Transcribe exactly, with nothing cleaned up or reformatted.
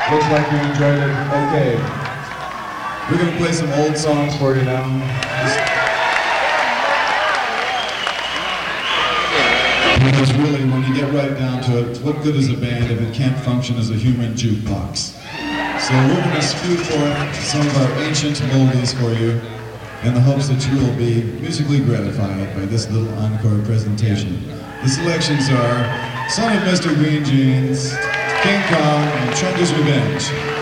Looks like you enjoyed it. Okay. We're going to play some old songs for you now. Because really, when you get right down to it, what good is a band if it can't function as a human jukebox? So we're going to spew forth some of our ancient oldies for you in the hopes that you will be musically gratified by this little encore presentation. The selections are Son of Mister Green Jeans, King Kong, and Chunga's Revenge.